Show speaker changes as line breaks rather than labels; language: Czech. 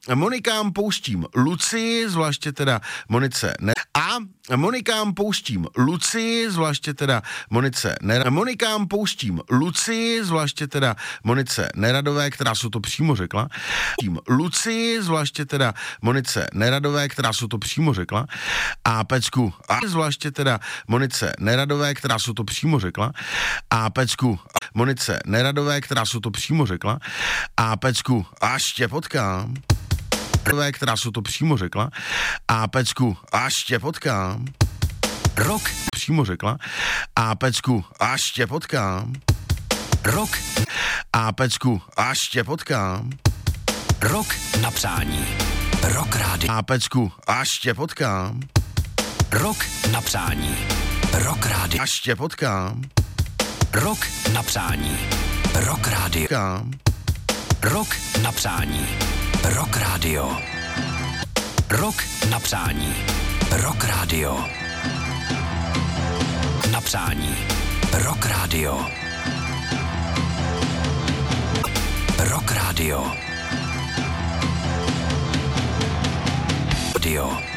Monikám pouštím Lucii, zvláště teda Monice ne. A Monikám pouštím Lucii, zvláště teda Monice ne. Monikám pouštím Lucii, zvláště teda Monice Neradové, která se to přímo řekla. Tím Lucii, zvláště teda Monice Neradové, která se to přímo řekla. A Pecku, a zvláště teda Monice Neradové, která se to přímo řekla. A Pecku, Monice Neradové, která se to přímo řekla. A Pecku, až tě potkám. Která se to přímo řekla. A Pecku, až tě potkám.
Rok
přímo řekla. A Pecku, až tě potkám.
Rok
A Pecku, až tě potkám.
Rok na přání. Rock rádio.
A Pecku, až tě potkám.
Rok na přání. Rock rádio.
Až tě potkám.
Rok na přání. Rock rádio. Rok na přání. Rock rádio. Rok na přání. Rock rádio. Na přání. Rock rádio. Rock rádio. Radio.